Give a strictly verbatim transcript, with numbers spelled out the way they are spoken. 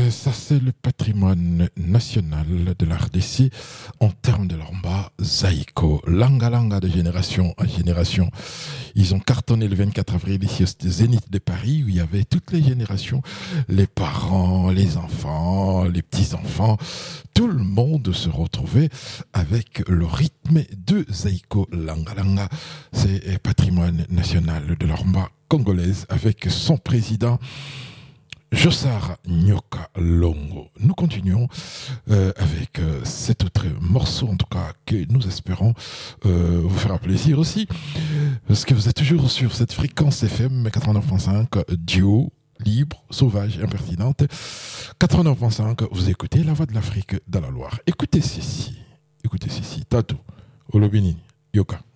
ça c'est le patrimoine national de l'R D C en termes de lamba zaïko. Langa langa de génération en génération. Ils ont cartonné le vingt-quatre avril ici au Zénith de Paris où il y avait toutes les générations, les parents, les enfants, les petits-enfants. Tout le monde se retrouvait avec le rythme de zaïko langa langa. C'est patrimoine national de l'Orma congolaise avec son président Jossar Nyoka Longo. Nous continuons euh, avec euh, cet autre morceau, en tout cas, que nous espérons euh, vous faire plaisir aussi, parce que vous êtes toujours sur cette fréquence F M quatre-vingt-neuf virgule cinq, duo, libre, sauvage, impertinente. quatre-vingt-neuf virgule cinq, vous écoutez La Voix de l'Afrique dans la Loire. Écoutez ceci, écoutez ceci, Tatou, Olobini, Yoka.